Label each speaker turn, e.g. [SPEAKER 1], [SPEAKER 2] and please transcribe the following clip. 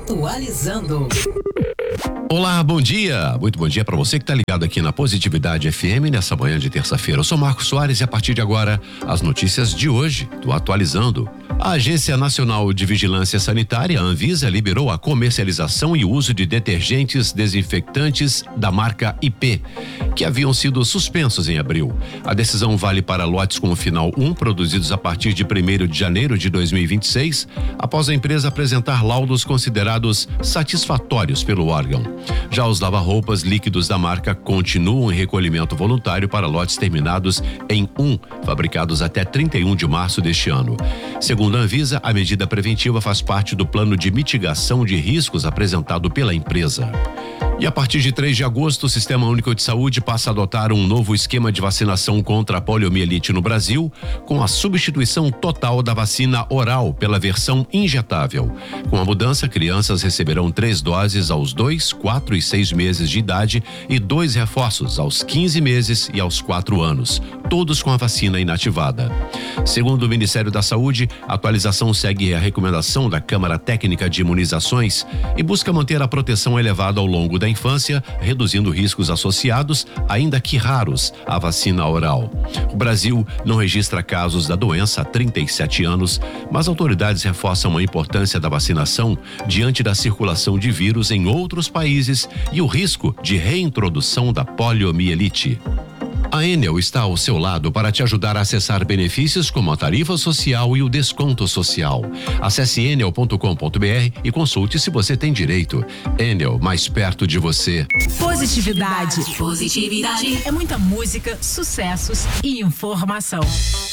[SPEAKER 1] Atualizando.
[SPEAKER 2] Olá, bom dia. Muito bom dia para você que está ligado aqui na Positividade FM nessa manhã de terça-feira. Eu sou Marcos Soares e a partir de agora as notícias de hoje do Atualizando. A Agência Nacional de Vigilância Sanitária, a Anvisa, liberou a comercialização e uso de detergentes desinfectantes da marca IP, que haviam sido suspensos em abril. A decisão vale para lotes com o final 1, produzidos a partir de 1º de janeiro de 2026, após a empresa apresentar laudos considerados satisfatórios pelo órgão. Já os lava-roupas líquidos da marca continuam em recolhimento voluntário para lotes terminados em 1, fabricados até 31 de março deste ano. Segundo a Anvisa, a medida preventiva faz parte do plano de mitigação de riscos apresentado pela empresa. E a partir de 3 de agosto, o Sistema Único de Saúde passa a adotar um novo esquema de vacinação contra a poliomielite no Brasil, com a substituição total da vacina oral pela versão injetável. Com a mudança, crianças receberão 3 doses aos 2, 4 e 6 meses de idade e 2 reforços aos 15 meses e aos 4 anos, todos com a vacina inativada. Segundo o Ministério da Saúde, a atualização segue a recomendação da Câmara Técnica de Imunizações e busca manter a proteção elevada ao longo da infância, reduzindo riscos associados, ainda que raros, à vacina oral. O Brasil não registra casos da doença há 37 anos, mas autoridades reforçam a importância da vacinação diante da circulação de vírus em outros países e o risco de reintrodução da poliomielite. A Enel está ao seu lado para te ajudar a acessar benefícios como a tarifa social e o desconto social. Acesse enel.com.br e consulte se você tem direito. Enel, mais perto de você.
[SPEAKER 1] Positividade. Positividade. É muita música, sucessos e informação.